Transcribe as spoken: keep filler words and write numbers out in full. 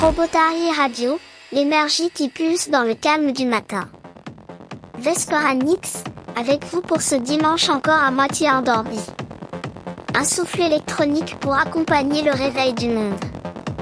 Robotari Radio, l'énergie qui pulse dans le calme du matin. Vesperanix, avec vous pour ce dimanche encore à moitié endormi. Un souffle électronique pour accompagner le réveil du monde.